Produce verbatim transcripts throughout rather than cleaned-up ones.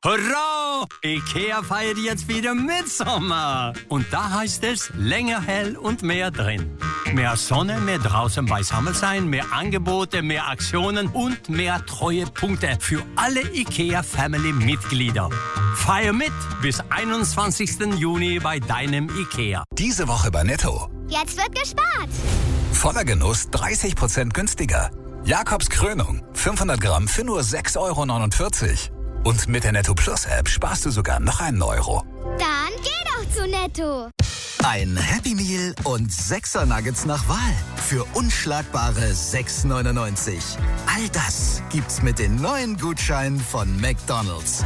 Hurra! IKEA feiert jetzt wieder Mitsommer. Und da heißt es länger hell und mehr drin. Mehr Sonne, mehr draußen beisammen sein, mehr Angebote, mehr Aktionen und mehr Treuepunkte für alle IKEA-Family-Mitglieder. Feier mit bis einundzwanzigsten Juni bei deinem IKEA. Diese Woche bei Netto. Jetzt wird gespart. Voller Genuss dreißig Prozent günstiger. Jakobs Krönung, fünfhundert Gramm für nur sechs Euro neunundvierzig. Und mit der Netto Plus App sparst du sogar noch einen Euro. Dann geh doch zu Netto. Ein Happy Meal und sechser Nuggets nach Wahl für unschlagbare sechs neunundneunzig. All das gibt's mit den neuen Gutscheinen von McDonald's.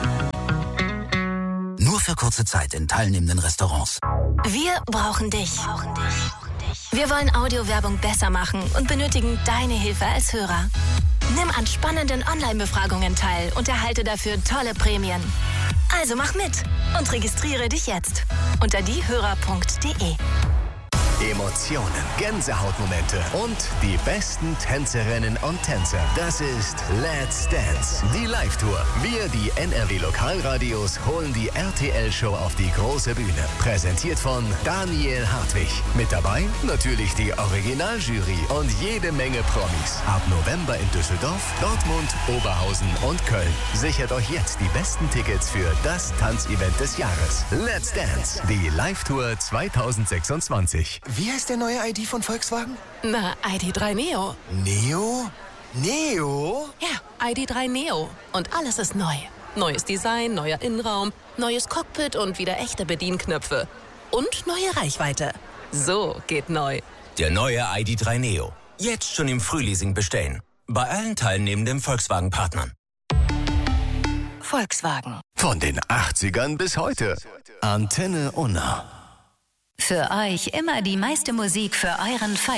Nur für kurze Zeit in teilnehmenden Restaurants. Wir brauchen dich. Wir wollen Audiowerbung besser machen und benötigen deine Hilfe als Hörer. Nimm an spannenden Online-Befragungen teil und erhalte dafür tolle Prämien. Also mach mit und registriere dich jetzt unter diehörer punkt de. Emotionen, Gänsehautmomente und die besten Tänzerinnen und Tänzer. Das ist Let's Dance, die Live-Tour. Wir, die N R W-Lokalradios, holen die R T L-Show auf die große Bühne. Präsentiert von Daniel Hartwig. Mit dabei natürlich die Originaljury und jede Menge Promis. Ab November in Düsseldorf, Dortmund, Oberhausen und Köln. Sichert euch jetzt die besten Tickets für das Tanzevent des Jahres. Let's Dance, die Live-Tour zweitausendsechsundzwanzig. Wie heißt der neue I D von Volkswagen? Na, I D drei Neo. Neo? Neo? Ja, I D drei Neo. Und alles ist neu. Neues Design, neuer Innenraum, neues Cockpit und wieder echte Bedienknöpfe. Und neue Reichweite. So geht neu. Der neue I D drei Neo. Jetzt schon im Frühleasing bestellen. Bei allen teilnehmenden Volkswagen-Partnern. Volkswagen. Von den achtzigern bis heute. Antenne Unna. Für euch immer die meiste Musik für euren Feierabend.